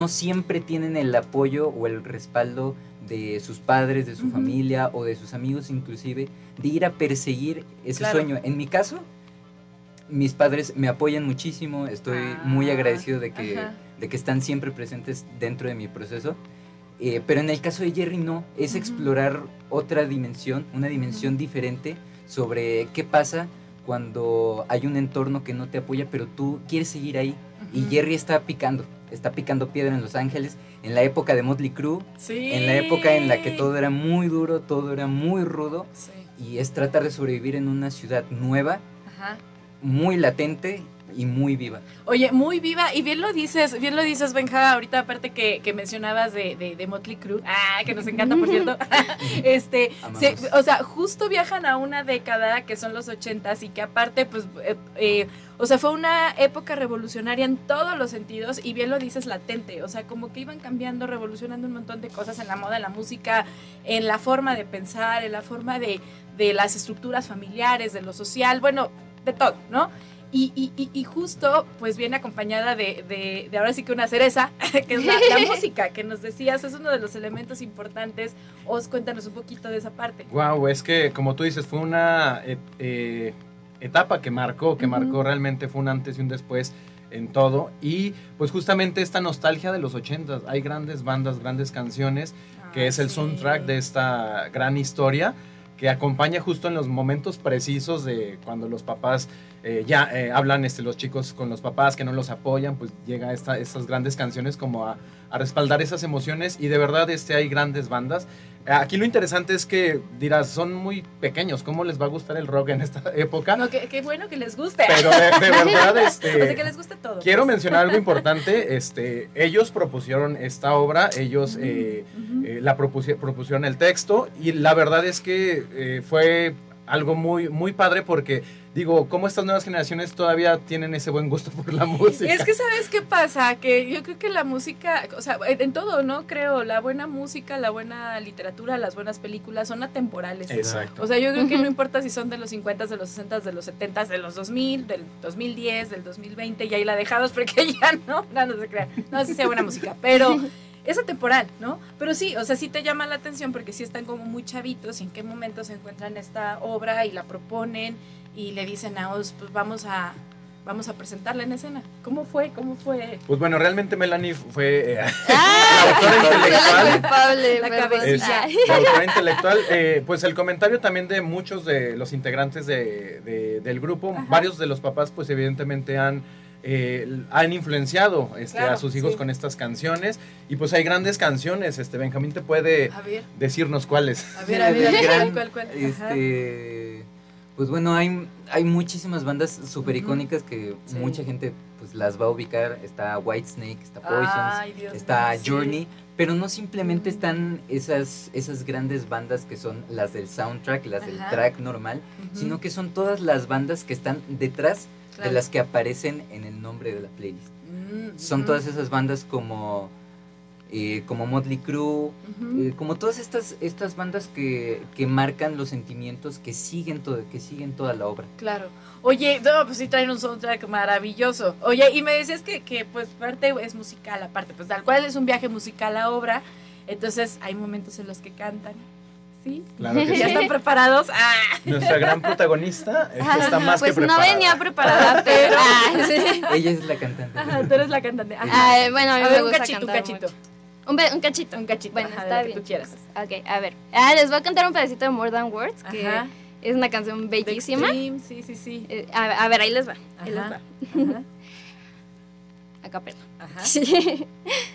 no siempre tienen el apoyo o el respaldo de sus padres, de su familia o de sus amigos inclusive, de ir a perseguir ese sueño. En mi caso, mis padres me apoyan muchísimo, estoy muy agradecido de que están siempre presentes dentro de mi proceso, pero en el caso de Jerry no, es explorar otra dimensión, una dimensión diferente sobre qué pasa cuando hay un entorno que no te apoya, pero tú quieres seguir ahí. Y Jerry está picando piedra en Los Ángeles, en la época de Motley Crue, en la época en la que todo era muy duro, todo era muy rudo, y es tratar de sobrevivir en una ciudad nueva, muy latente y muy viva. Oye, muy viva, y bien lo dices, Benja, ahorita aparte que mencionabas de Motley Crue, que nos encanta, por cierto, o sea, justo viajan a una década que son los 80s y que aparte, pues, o sea, fue una época revolucionaria en todos los sentidos, y bien lo dices, latente, o sea, como que iban cambiando, revolucionando un montón de cosas en la moda, en la música, en la forma de pensar, en la forma de las estructuras familiares, de lo social, bueno, de todo, ¿no? Y justo, pues viene acompañada de ahora sí que una cereza, que es la música, que nos decías, es uno de los elementos importantes. Os, cuéntanos un poquito de esa parte. Wow, es que como tú dices, fue una etapa que marcó realmente, fue un antes y un después en todo, y pues justamente esta nostalgia de los 80s, hay grandes bandas, grandes canciones, que es el soundtrack de esta gran historia, que acompaña justo en los momentos precisos de cuando los papás hablan los chicos con los papás que no los apoyan, pues llega estas grandes canciones como a respaldar esas emociones, y de verdad hay grandes bandas. Aquí lo interesante es que dirás, son muy pequeños, ¿cómo les va a gustar el rock en esta época? No, qué bueno que les guste. Pero de verdad, o sea, que les guste todo. Quiero mencionar algo importante, ellos propusieron esta obra, ellos la propusieron el texto, y la verdad es que fue algo muy, muy padre, porque digo, cómo estas nuevas generaciones todavía tienen ese buen gusto por la música. Es que, ¿sabes qué pasa? Que yo creo que la música, o sea, en todo, ¿no? Creo, la buena música, la buena literatura, las buenas películas son atemporales. Exacto. O sea, yo creo que no importa si son de los 50, de los 60, de los 70, de los 2000, del 2010, del 2020, y ahí la dejamos porque ya no se crean. No sé si sea buena música, pero es atemporal, ¿no? Pero sí, o sea, sí te llama la atención porque sí están como muy chavitos y en qué momento se encuentran esta obra y la proponen y le dicen a Oz, pues vamos a presentarla en escena. ¿Cómo fue? Pues bueno, realmente Melanie fue la autora intelectual. La cabecilla. La autora intelectual. Pues el comentario también de muchos de los integrantes del grupo, varios de los papás pues evidentemente han influenciado a sus hijos con estas canciones, y pues hay grandes canciones. Benjamín te puede decirnos cuáles. A ver, ¿cuál? Pues bueno, hay muchísimas bandas súper icónicas que mucha gente pues las va a ubicar. Está Whitesnake, está Poisons, está Journey, pero no simplemente están esas grandes bandas que son las del soundtrack, las del track normal, sino que son todas las bandas que están detrás de las que aparecen en el nombre de la playlist. Son todas esas bandas como Motley Crue, como todas estas bandas que marcan los sentimientos, que siguen toda la obra. Claro. Oye, no, pues sí traen un soundtrack maravilloso. Oye, y me decías que pues parte es musical, aparte, pues tal cual es un viaje musical a obra, entonces hay momentos en los que cantan. ¿Sí? Claro que ¿Ya están preparados? Nuestra gran protagonista está más que preparada. Pues no venía preparada, pero... Ella es la cantante. Tú eres la cantante. Bueno, a mí me gusta cantar un cachito. Un cachito. Bueno, está bien. Que tú quieras. Ok, a ver. Les voy a cantar un pedacito de More Than Words, que es una canción bellísima. Sí. A ver, ahí les va. Acá, perdón. Sí.